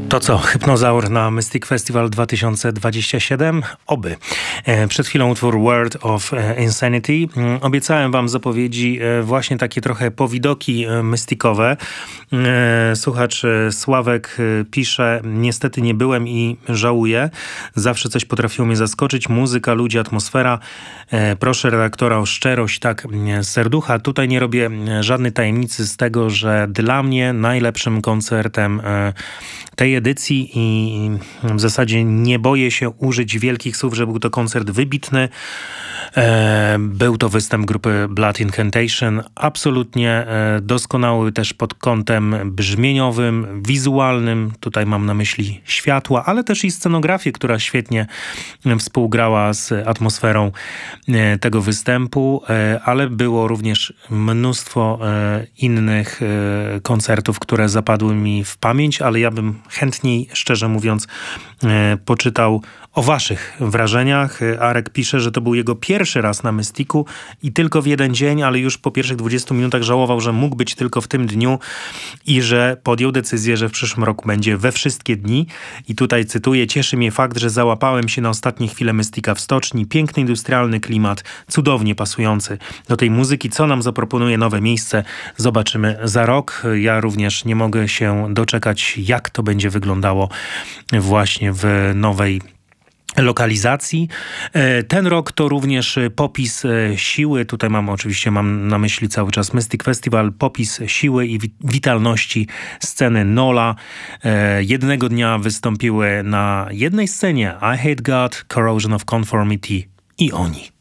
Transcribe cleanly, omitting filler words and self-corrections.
To co, Hypnozaur na Mystic Festival 2027? Oby. Przed chwilą utwór World of Insanity. Obiecałem wam zapowiedzi właśnie takie trochę powidoki mystikowe. Słuchacz Sławek pisze: niestety nie byłem i żałuję. Zawsze coś potrafiło mnie zaskoczyć. Muzyka, ludzie, atmosfera. Proszę redaktora o szczerość, tak, serducha. Tutaj nie robię żadnej tajemnicy z tego, że dla mnie najlepszym koncertem tej edycji i w zasadzie nie boję się użyć wielkich słów, że był to koncert wybitny. Był to występ grupy Blood Incantation. Absolutnie doskonały też pod kątem brzmieniowym, wizualnym. Tutaj mam na myśli światła, ale też i scenografię, która świetnie współgrała z atmosferą tego występu, ale było również mnóstwo innych koncertów, które zapadły mi w pamięć, ale ja bym chętniej, szczerze mówiąc, poczytał o waszych wrażeniach. Arek pisze, że to był jego pierwszy raz na Mystiku i tylko w jeden dzień, ale już po pierwszych 20 minutach żałował, że mógł być tylko w tym dniu i że podjął decyzję, że w przyszłym roku będzie we wszystkie dni. I tutaj cytuję: cieszy mnie fakt, że załapałem się na ostatnie chwile Mystika w stoczni. Piękny, industrialny klimat, cudownie pasujący do tej muzyki. Co nam zaproponuje nowe miejsce, zobaczymy za rok. Ja również nie mogę się doczekać, jak to będzie wyglądało właśnie w nowej lokalizacji. Ten rok to również popis siły. Tutaj mam na myśli cały czas Mystic Festival. Popis siły i witalności sceny Nola. Jednego dnia wystąpiły na jednej scenie I Hate God, Corrosion of Conformity i oni.